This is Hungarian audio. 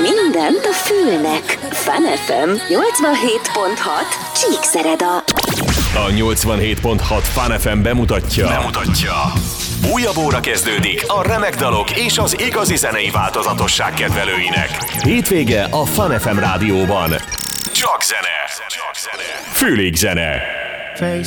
Mindent a fülnek. Fun FM 87.6 Csíkszereda. A 87.6 Fun FM bemutatja. Újabb óra kezdődik a remek dalok és az igazi zenei változatosság kedvelőinek. Hétvége a Fun FM rádióban. Csak zene. Fülig zene.